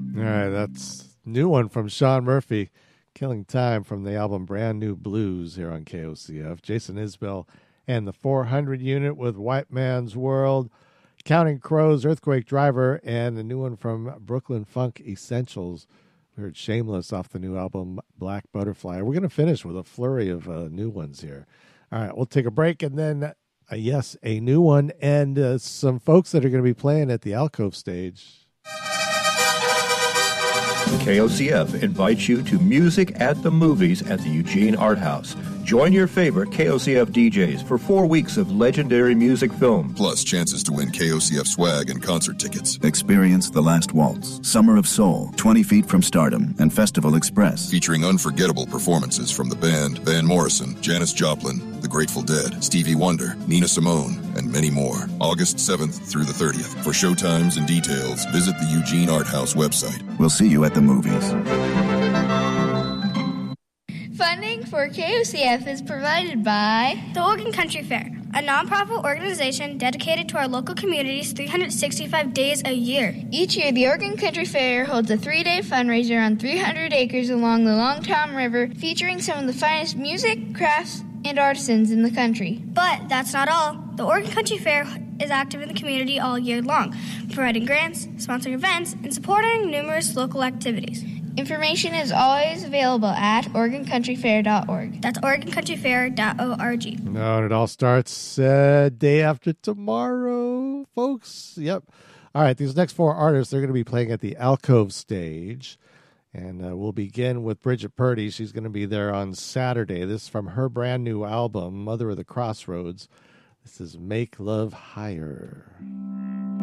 All right, that's a new one from Sean Murphy, Killing Time from the album Brand New Blues here on KOCF. Jason Isbell and the 400 unit with White Man's World, Counting Crows, Earthquake Driver, and a new one from Brooklyn Funk Essentials. We heard Shameless off the new album Black Butterfly. We're going to finish with a flurry of new ones here. All right, we'll take a break and then, yes, a new one and some folks that are going to be playing at the Alcove stage. KOCF invites you to Music at the Movies at the Eugene Art House. Join your favorite KOCF DJs for 4 weeks of legendary music film. Plus chances to win KOCF swag and concert tickets. Experience The Last Waltz, Summer of Soul, 20 Feet from Stardom, and Festival Express. Featuring unforgettable performances from the band Van Morrison, Janis Joplin, The Grateful Dead, Stevie Wonder, Nina Simone, and many more. August 7th through the 30th. For showtimes and details, visit the Eugene Art House website. We'll see you at the movies. Funding for KOCF is provided by the Oregon Country Fair, a nonprofit organization dedicated to our local communities 365 days a year. Each year, the Oregon Country Fair holds a 3-day fundraiser on 300 acres along the Long Tom River, featuring some of the finest music, crafts, and artisans in the country. But that's not all. The Oregon Country Fair is active in the community all year long, providing grants, sponsoring events, and supporting numerous local activities. Information is always available at OregonCountryFair.org. That's OregonCountryFair.org. No, and it all starts day after tomorrow, folks. Yep. All right, these next 4 artists, they're going to be playing at the Alcove stage. And we'll begin with Bridget Purdy. She's going to be there on Saturday. This is from her brand new album, Mother of the Crossroads. This is Make Love Higher.